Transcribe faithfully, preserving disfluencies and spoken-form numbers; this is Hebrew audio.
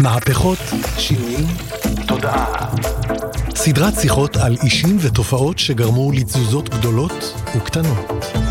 מהפכות, שינויים, תודעה. סדרת שיחות על אישים ותופעות שגרמו לתזוזות גדולות וקטנות.